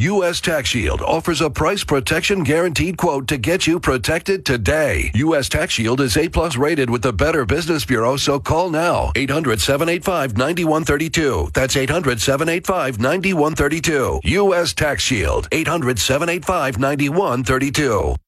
U.S. Tax Shield offers a price protection guaranteed quote to get you protected today. U.S. Tax Shield is A+ rated with the Better Business Bureau, so call now. 800-785-9132. That's 800-785-9132. U.S. Tax Shield. 800-785-9132.